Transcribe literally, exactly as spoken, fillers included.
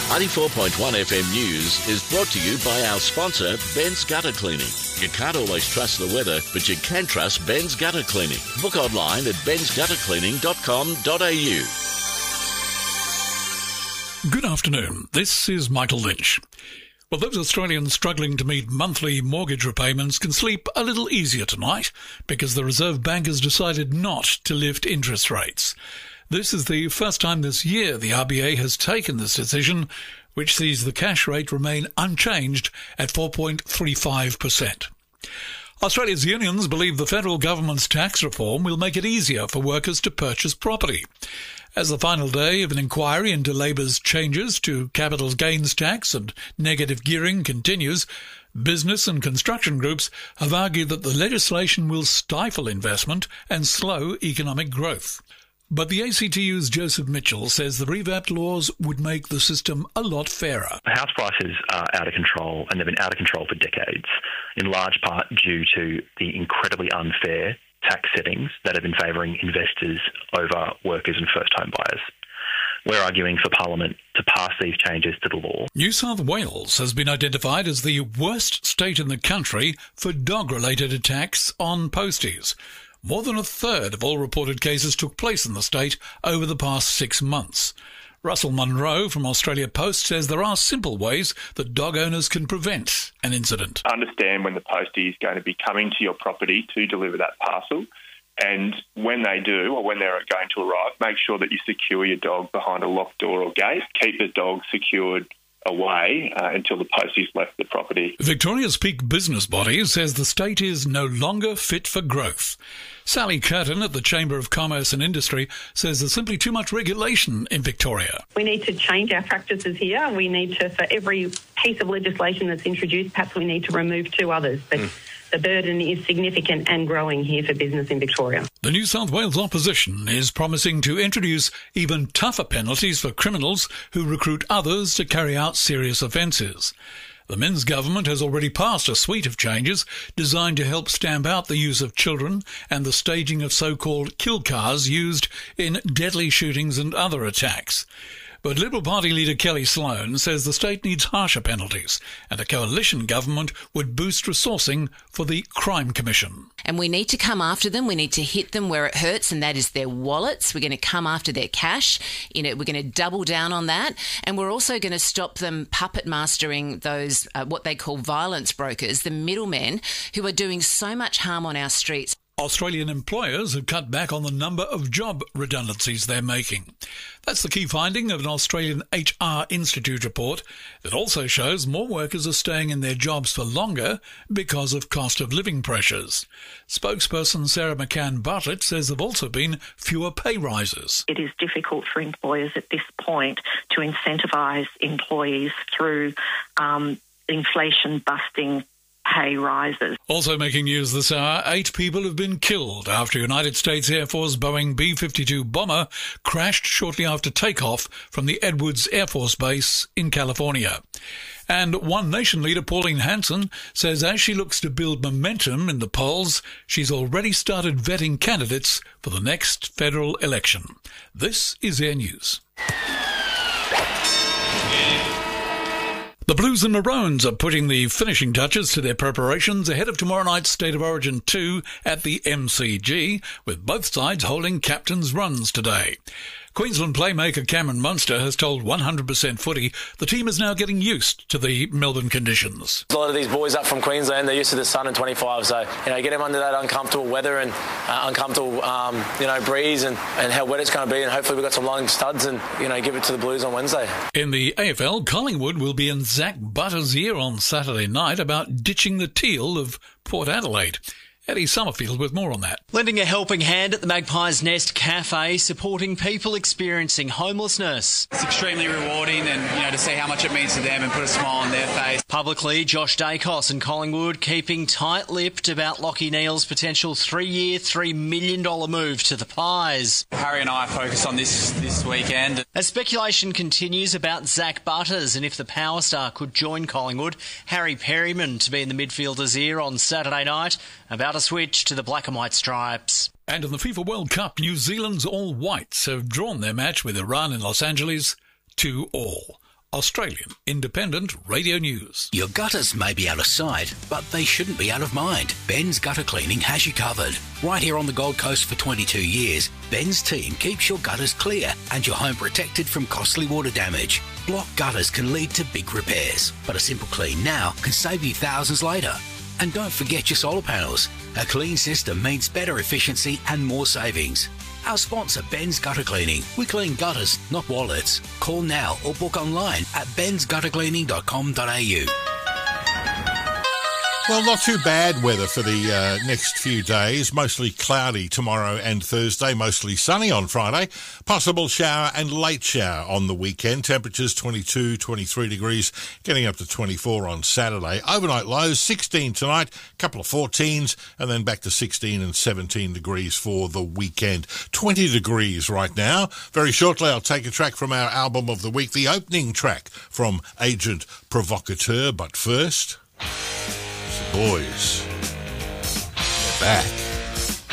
ninety-four point one F M News is brought to you by our sponsor, Ben's Gutter Cleaning. You can't always trust the weather, but you can trust Ben's Gutter Cleaning. Book online at bens gutter cleaning dot com dot a u. Good afternoon. This is Michael Lynch. Well, those Australians struggling to meet monthly mortgage repayments can sleep a little easier tonight because the Reserve Bank has decided not to lift interest rates. This is the first time this year the R B A has taken this decision, which sees the cash rate remain unchanged at four point three five percent. Australia's unions believe the federal government's tax reform will make it easier for workers to purchase property. As the final day of an inquiry into Labor's changes to capital gains tax and negative gearing continues, business and construction groups have argued that the legislation will stifle investment and slow economic growth. But the A C T U's Joseph Mitchell says the revamped laws would make the system a lot fairer. House prices are out of control, and they've been out of control for decades, in large part due to the incredibly unfair tax settings that have been favouring investors over workers and first-home buyers. We're arguing for Parliament to pass these changes to the law. New South Wales has been identified as the worst state in the country for dog-related attacks on posties. More than a third of all reported cases took place in the state over the past six months. Russell Munro from Australia Post says there are simple ways that dog owners can prevent an incident. Understand when the postie is going to be coming to your property to deliver that parcel, and when they do or when they're going to arrive, make sure that you secure your dog behind a locked door or gate. Keep the dog secured away uh, until the postie's left the property. Victoria's peak business body says the state is no longer fit for growth. Sally Curtin at the Chamber of Commerce and Industry says there's simply too much regulation in Victoria. We need to change our practices here. We need to, for every piece of legislation that's introduced, perhaps we need to remove two others. But mm. the burden is significant and growing here for business in Victoria. The New South Wales opposition is promising to introduce even tougher penalties for criminals who recruit others to carry out serious offences. The Minns government has already passed a suite of changes designed to help stamp out the use of children and the staging of so-called kill cars used in deadly shootings and other attacks. But Liberal Party leader Kelly Sloan says the state needs harsher penalties and a coalition government would boost resourcing for the Crime Commission. And we need to come after them. We need to hit them where it hurts, and that is their wallets. We're going to come after their cash. You know, we're going to double down on that. And we're also going to stop them puppet mastering those, uh, what they call violence brokers, the middlemen who are doing so much harm on our streets. Australian employers have cut back on the number of job redundancies they're making. That's the key finding of an Australian H R Institute report that also shows more workers are staying in their jobs for longer because of cost of living pressures. Spokesperson Sarah McCann Bartlett says there have also been fewer pay rises. It is difficult for employers at this point to incentivise employees through um, inflation-busting pay rises. Also making news this hour, eight people have been killed after United States Air Force Boeing B fifty-two bomber crashed shortly after takeoff from the Edwards Air Force Base in California. And One Nation leader Pauline Hanson says as she looks to build momentum in the polls, she's already started vetting candidates for the next federal election. This is Air News. The Blues and Maroons are putting the finishing touches to their preparations ahead of tomorrow night's State of Origin two at the M C G, with both sides holding captain's runs today. Queensland playmaker Cameron Munster has told one hundred percent Footy the team is now getting used to the Melbourne conditions. A lot of these boys up from Queensland, they're used to the sun and twenty-five, so you know, get them under that uncomfortable weather and uh, uncomfortable um, you know breeze and, and how wet it's going to be, and hopefully we've got some long studs and you know give it to the Blues on Wednesday. In the A F L, Collingwood will be in Zach Butter's ear on Saturday night about ditching the teal of Port Adelaide. Eddie Summerfield with more on that. Lending a helping hand at the Magpie's Nest Cafe, supporting people experiencing homelessness. It's extremely rewarding, and you know to see how much it means to them and put a smile on their face. Publicly, Josh Dacos and Collingwood keeping tight-lipped about Lachie Neale's potential three-year, three million dollars move to the Pies. Harry and I focus on this this weekend. As speculation continues about Zach Butters and if the power star could join Collingwood, Harry Perryman to be in the midfielder's ear on Saturday night about a switch to the black and white stripes. And in the FIFA World Cup, New Zealand's All Whites have drawn their match with Iran in Los Angeles two all. Australian Independent Radio News. Your gutters may be out of sight, but they shouldn't be out of mind. Ben's Gutter Cleaning has you covered. Right here on the Gold Coast for twenty-two years, Ben's team keeps your gutters clear and your home protected from costly water damage. Blocked gutters can lead to big repairs, but a simple clean now can save you thousands later. And don't forget your solar panels. A clean system means better efficiency and more savings. Our sponsor, Ben's Gutter Cleaning. We clean gutters, not wallets. Call now or book online at bens gutter cleaning dot com dot a u. Well, not too bad weather for the uh, next few days. Mostly cloudy tomorrow and Thursday, mostly sunny on Friday. Possible shower and late shower on the weekend. Temperatures twenty-two, twenty-three degrees, getting up to twenty-four on Saturday. Overnight lows, sixteen tonight, couple of fourteens, and then back to sixteen and seventeen degrees for the weekend. twenty degrees right now. Very shortly, I'll take a track from our album of the week, the opening track from Agent Provocateur. But first, boys, they're back.